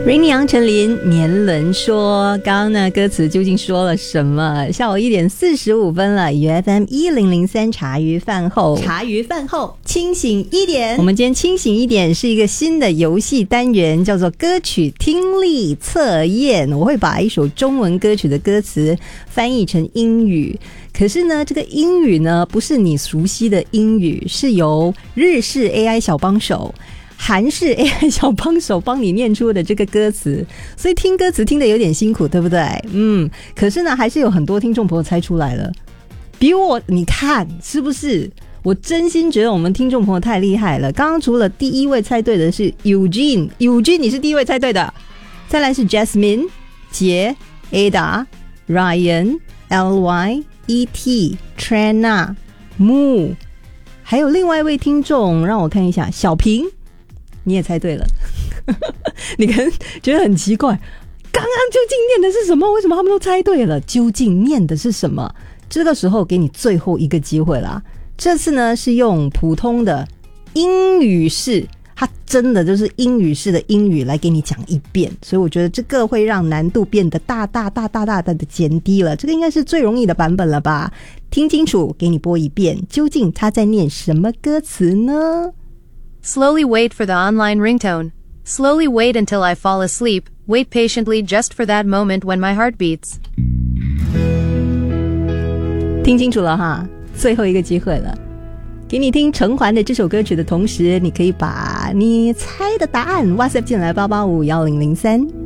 Rainy 杨丞琳年轮说，刚刚呢歌词究竟说了什么？下午1点45分了，UFM 1003茶余饭后， 茶余饭后清醒一点。 我们今天清醒一点是一个新的游戏单元，叫做歌曲听力测验。我会把一首中文歌曲的歌词翻译成英语，可是呢这个英语呢不是你熟悉的英语，是由日式 AI 小帮手韩式 AI 小帮手帮你念出的这个歌词，所以听歌词听得有点辛苦，对不对？可是呢还是有很多听众朋友猜出来了，比我，你看是不是？我真心觉得我们听众朋友太厉害了。刚刚除了第一位猜对的是 Eugene 你是第一位猜对的，再来是 Jasmine、杰、Ada、Ryan、LY、ET、Trina、Moo， 还有另外一位听众，让我看一下，小平你也猜对了你可能觉得很奇怪，刚刚究竟念的是什么？为什么他们都猜对了？究竟念的是什么？这个时候给你最后一个机会啦。这次呢是用普通的英语式，它真的就是英语式的英语来给你讲一遍，所以我觉得这个会让难度变得大大的减低了。这个应该是最容易的版本了吧？听清楚，给你播一遍，究竟他在念什么歌词呢 ？Slowly wait for the online ringtone. Slowly wait until I fall asleep. Wait patiently just for that moment when my heart beats. 听清楚了哈，最后一个机会了。给你听陈环的这首歌曲的同时，你可以把你猜的答案 WhatsApp 进来8851003。